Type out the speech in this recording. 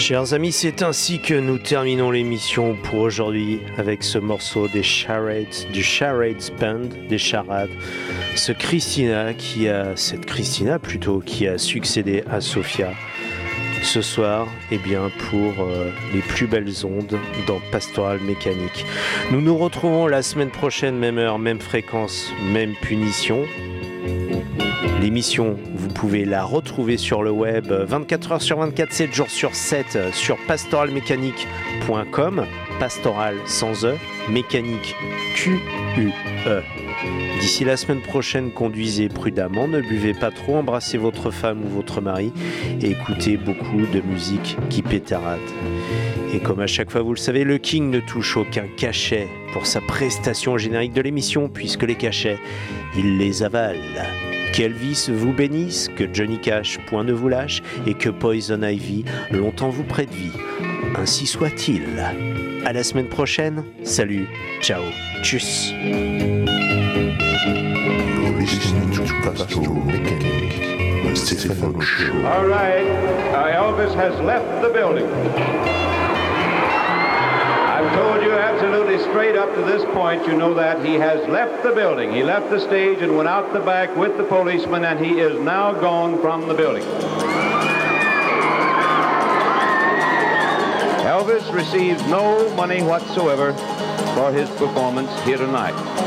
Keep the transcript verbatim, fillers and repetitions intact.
Chers amis, c'est ainsi que nous terminons l'émission pour aujourd'hui avec ce morceau des Charades, du Charades Band, des Charades. Ce Christina qui a, cette Christina plutôt, qui a succédé à Sophia. Ce soir, eh bien, pour euh, les plus belles ondes dans Pastoral Mécanique. Nous nous retrouvons la semaine prochaine, même heure, même fréquence, même punition. L'émission, vous pouvez la retrouver sur le web vingt-quatre heures sur vingt-quatre, sept jours sur sept sur pastoral mécanique point com. Pastoral sans E, mécanique Q U E. D'ici la semaine prochaine, conduisez prudemment, ne buvez pas trop, embrassez votre femme ou votre mari et écoutez beaucoup de musique qui pétarade. Et comme à chaque fois, vous le savez, le King ne touche aucun cachet pour sa prestation au générique de l'émission, puisque les cachets, il les avale. Qu'Elvis vous bénisse, que Johnny Cash point ne vous lâche et que Poison Ivy longtemps vous prête vie. Ainsi soit-il. À la semaine prochaine. Salut, ciao, tchuss. All right, uh, Elvis has left the building. I've told you absolutely straight up to this point, you know that he has left the building. He left the stage and went out the back with the policeman, and he is now gone from the building. Elvis receives no money whatsoever for his performance here tonight.